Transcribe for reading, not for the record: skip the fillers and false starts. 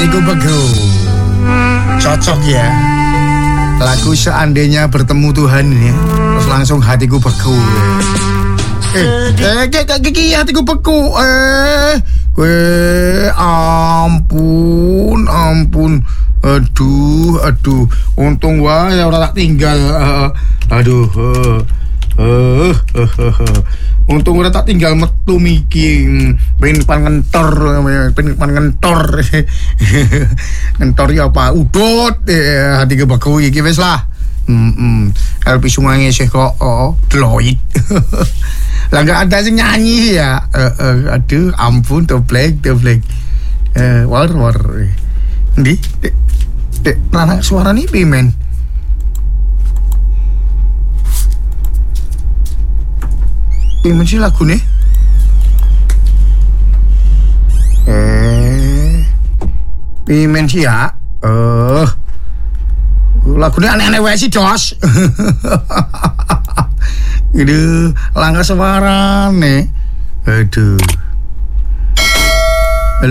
hatiku beku. Cocok ya. Lagu Seandainya Bertemu Tuhan ya. Terus langsung hatiku beku. Hatiku beku. Ampun. Aduh. Untung wae ora tak tinggal. Untung ora tak tinggal metu miki. Pengen ngentor. Ngentor ya apa? Udut. Hatiku beku iki wis lah. LP Sungai sih kok Deloitte. Lah gak ada sing nyanyi ya. Aduh, ampun doblek. War. Ndi? Dek, anak suara nih pimen. Pimen sih lagu nih. Pimen sih ya. Lagunya aneh-aneh wae sih, Dos. Ini langkah suara nih. Aduh.